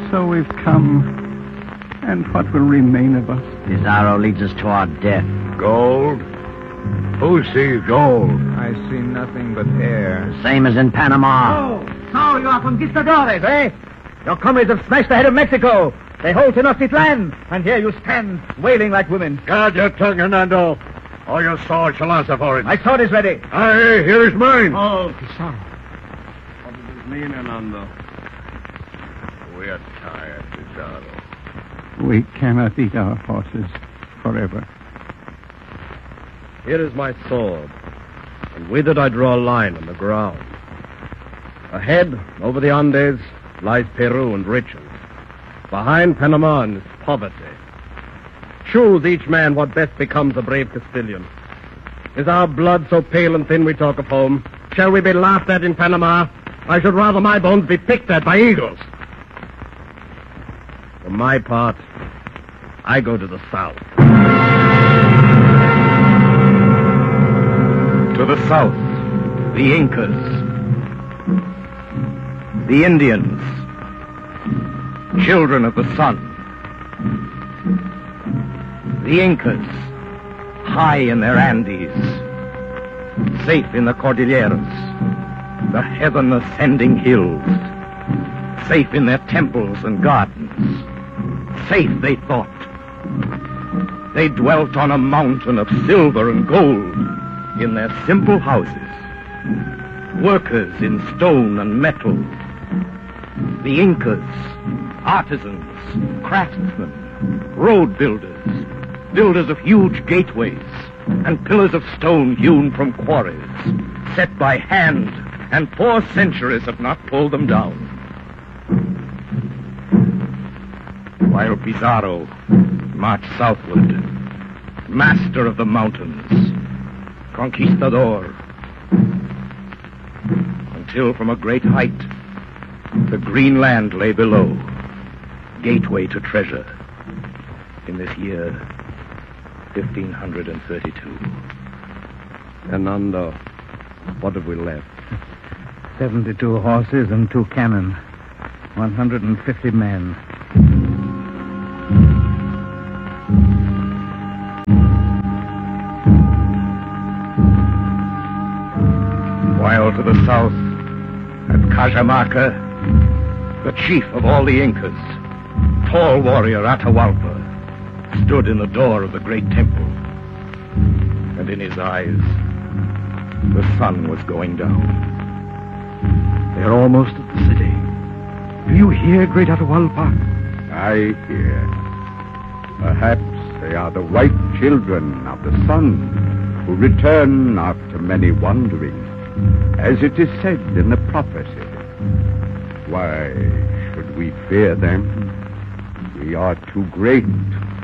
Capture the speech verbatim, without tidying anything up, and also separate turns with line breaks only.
So we've come. And what will remain of us?
Pizarro leads us to our death.
Gold? Who sees gold?
I see nothing but air.
Same as in Panama.
Oh, so you are conquistadores, eh? Your comrades have smashed the head of Mexico. They hold Tenochtitlan, and here you stand, wailing like women.
Guard your tongue, Hernando. Or your sword shall answer for it.
My sword is ready.
Aye, here is mine.
Oh, Pizarro.
What does this mean, Hernando? We are tired, Pizarro.
We cannot eat our horses forever.
Here is my sword, and with it I draw a line on the ground. Ahead, over the Andes, lies Peru and riches. Behind Panama is poverty. Choose each man what best becomes a brave Castilian. Is our blood so pale and thin we talk of home? Shall we be laughed at in Panama? I should rather my bones be picked at by eagles. For my part, I go to the south.
To the south, the Incas, the Indians, children of the sun. The Incas, high in their Andes, safe in the Cordilleras, the heaven-ascending hills, safe in their temples and gardens. Safe, they thought. They dwelt on a mountain of silver and gold in their simple houses, workers in stone and metal. The Incas, artisans, craftsmen, road builders, builders of huge gateways and pillars of stone hewn from quarries, set by hand, and four centuries have not pulled them down. While Pizarro marched southward, master of the mountains, conquistador, until from a great height, the green land lay below, gateway to treasure, in this year, fifteen thirty-two.
Hernando, what have we left?
Seventy-two horses and two cannon. One hundred and fifty men.
While to the south, at Cajamarca, the chief of all the Incas, tall warrior Atahualpa, stood in the door of the great temple. And in his eyes, the sun was going down. They're almost at the city. Do you hear, great Atahualpa?
I hear. Perhaps they are the white children of the sun who return after many wanderings, as it is said in the prophecy. Why should we fear them? We are too great